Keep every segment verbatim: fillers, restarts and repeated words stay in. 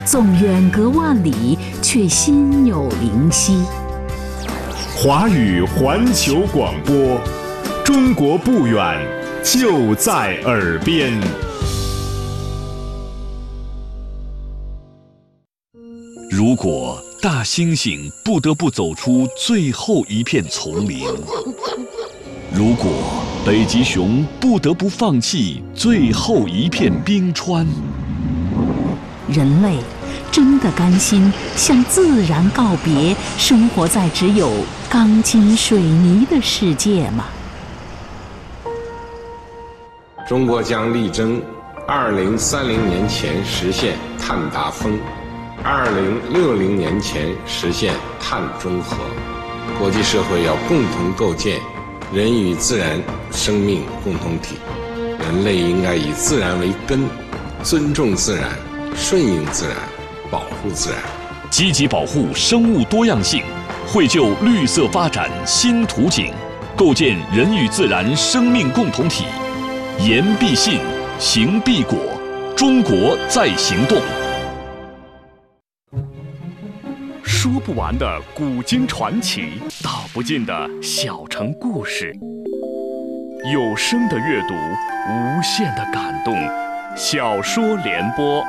纵远隔万里，却心有灵犀。 华语环球广播，中国不远，就在耳边。 如果大猩猩不得不走出最后一片丛林，如果北极熊不得不放弃最后一片冰川， 人类真的甘心向自然告别，生活在只有钢筋水泥的世界吗？ 中国将力争二零三零年前实现碳达峰，二零六零年前实现碳中和。国际社会要共同构建人与自然生命共同体，人类应该以自然为根，尊重自然，顺应自然，保护自然， 积极保护生物多样性，绘就绿色发展新图景，构建人与自然生命共同体。言必信，行必果，中国在行动。说不完的古今传奇，道不尽的小城故事。有声的阅读，无限的感动。小说联播。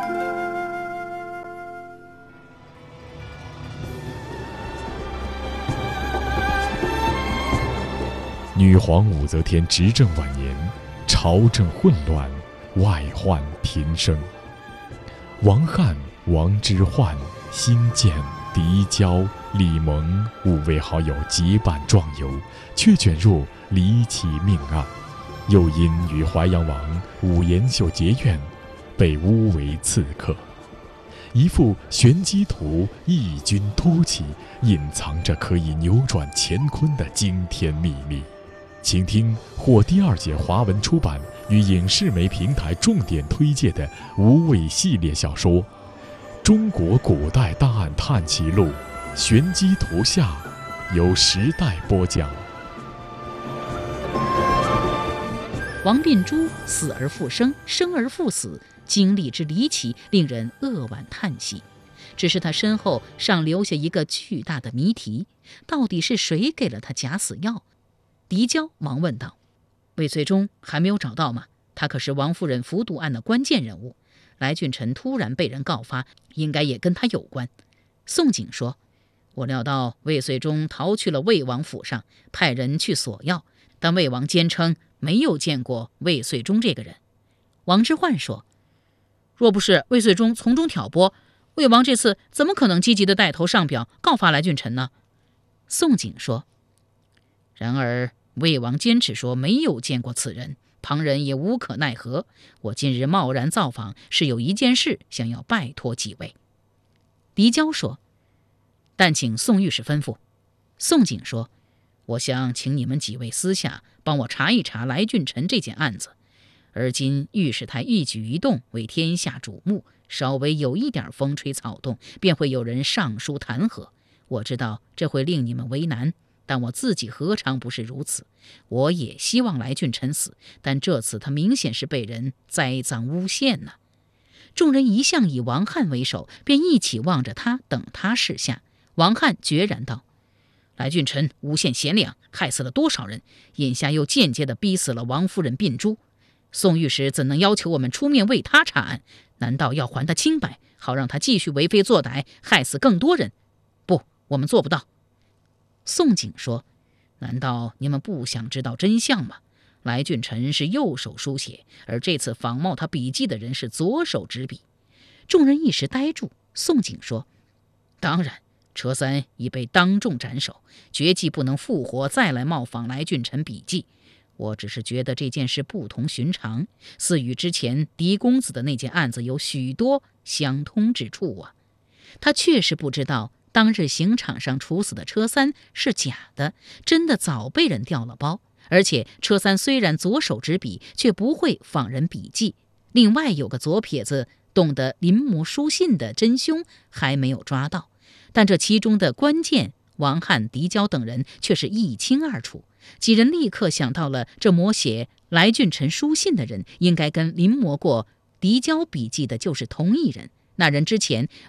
女皇武则天执政晚年，朝政混乱，外患频生。王翰、王之涣、辛渐、狄娇、李蒙五位好友结伴壮游，却卷入离奇命案，又因与淮阳王武延秀结怨，被诬为刺客。一幅玄机图异军突起，隐藏着可以扭转乾坤的惊天秘密。请听获第二届华文出版与影视媒平台重点推介的无畏系列小说《中国古代大案探奇录》玄机图下，由时代播讲。 王定珠死而复生，生而复死，经历之离奇，令人扼腕叹息。只是他身后尚留下一个巨大的谜题，到底是谁给了他假死药？狄娇忙问道：“魏绥忠还没有找到吗？他可是王夫人服毒案的关键人物。来俊臣突然被人告发，应该也跟他有关。”宋璟说：“我料到魏绥忠逃去了魏王府上，派人去索要，但魏王坚称没有见过魏绥忠这个人。”王之涣说：“若不是魏绥忠从中挑拨，魏王这次怎么可能积极地带头上表告发来俊臣呢？”宋璟说：“然而魏王坚持说没有见过此人，旁人也无可奈何。我今日贸然造访，是有一件事想要拜托几位。”狄娇说：“但请宋御史吩咐。”宋璟说：“我想请你们几位私下帮我查一查来俊臣这件案子。而今御史台一举一动为天下瞩目，稍微有一点风吹草动，便会有人上书弹劾。我知道这会令你们为难，但我自己何尝不是如此？我也希望来俊臣死，但这次他明显是被人栽赃诬陷呢。”众人一向以王翰为首，便一起望着他，等他示下。王翰决然道：“来俊臣诬陷贤良，害死了多少人，眼下又间接地逼死了王夫人鬓珠。宋御史怎能要求我们出面为他查案？难道要还他清白，好让他继续为非作歹，害死更多人？不，我们做不到。”宋璟说：“难道你们不想知道真相吗？来俊臣是右手书写，而这次仿冒他笔记的人是左手执笔。”众人一时呆住。宋璟说：“当然，车三已被当众斩首，绝技不能复活再来冒仿来俊臣笔记。我只是觉得这件事不同寻常，似与之前狄公子的那件案子有许多相通之处啊。”他确实不知道当日刑场上处死的车三是假的，真的早被人调了包。而且车三虽然左手执笔，却不会仿人笔记。另外有个左撇子懂得临摹书信的真凶还没有抓到，但这其中的关键，王翰、狄娇等人却是一清二楚。几人立刻想到了，这摹写来俊臣书信的人应该跟临摹过狄娇笔记的就是同一人。那人之前